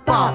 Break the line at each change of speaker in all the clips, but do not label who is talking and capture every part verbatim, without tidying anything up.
Bob.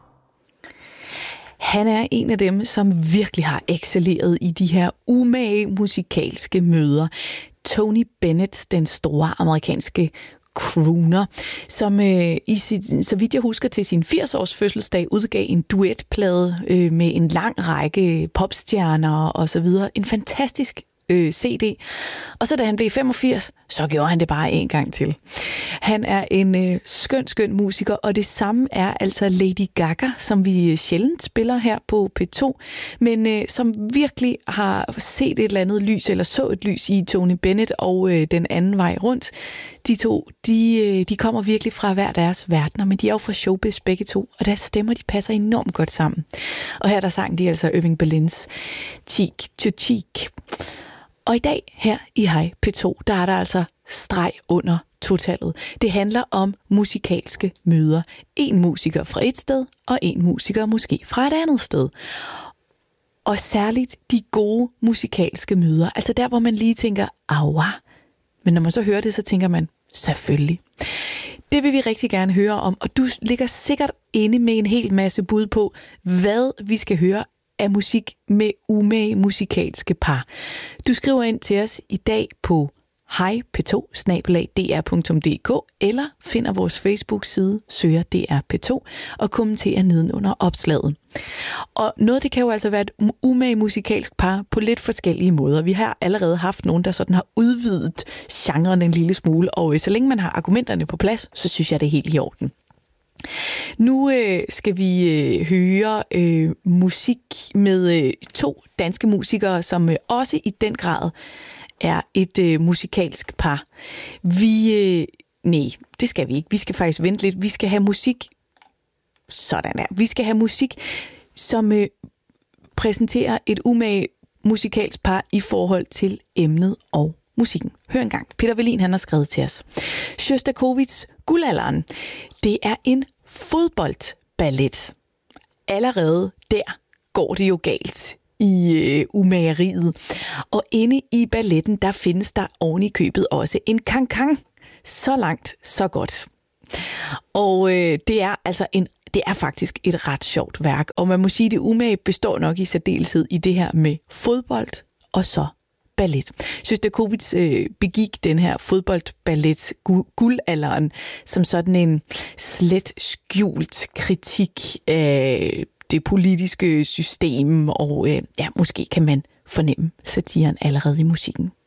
Han er en af dem, som virkelig har excelleret i de her umage musikalske møder. Tony Bennett, den store amerikanske crooner, som øh, i sit, så vidt jeg husker til sin firs-års fødselsdag udgav en duetplade øh, med en lang række popstjerner og så videre. En fantastisk øh, C D. Og så da han blev femogfirs, så gjorde han det bare en gang til. Han er en øh, skøn, skøn musiker, og det samme er altså Lady Gaga, som vi sjældent spiller her på P to, men øh, som virkelig har set et eller andet lys, eller så et lys i Tony Bennett og øh, den anden vej rundt. De to, de, øh, de kommer virkelig fra hver deres verdener, men de er jo fra showbiz begge to, og deres stemmer, de passer enormt godt sammen. Og her der sang de altså Irving Berlins Cheek to Cheek. Og i dag her i Hej P to, der er der altså streg under totallet. Det handler om musikalske møder. En musiker fra et sted, og en musiker måske fra et andet sted. Og særligt de gode musikalske møder. Altså der, hvor man lige tænker, aua. Men når man så hører det, så tænker man, selvfølgelig. Det vil vi rigtig gerne høre om, og du ligger sikkert inde med en hel masse bud på, hvad vi skal høre af musik med umage musikalske par. Du skriver ind til os i dag på hej p to snabel-a d r punktum d k eller finder vores Facebook-side, søger D R P to og kommenterer nedenunder opslaget. Og noget, det kan jo altså være et umage musikalsk par på lidt forskellige måder. Vi har allerede haft nogen, der sådan har udvidet genren en lille smule, og så længe man har argumenterne på plads, så synes jeg, det er helt i orden. Nu øh, skal vi øh, høre øh, musik med øh, to danske musikere, som øh, også i den grad er et øh, musikalsk par. Vi, øh, nej, det skal vi ikke. Vi skal faktisk vente lidt. Vi skal have musik, sådan der. Vi skal have musik, som øh, præsenterer et umage musikalsk par i forhold til emnet og musikken. Hør engang. Peter Velin, han har skrevet til os. Sjostakovitjs Guldalderen. Det er en fodboldballet. Allerede der går det jo galt i øh, umageriet. Og inde i balletten, der findes der oven i købet også en cancan. Så langt, så godt. Og øh, det er altså en det er faktisk et ret sjovt værk. Og man må sige, at det umage består nok i særdeleshed i det her med fodbold og så ballet. Sjostakovitj øh, begik den her fodboldballet Guldalderen som sådan en slet skjult kritik af det politiske system, og øh, ja, måske kan man fornemme satiren allerede i musikken.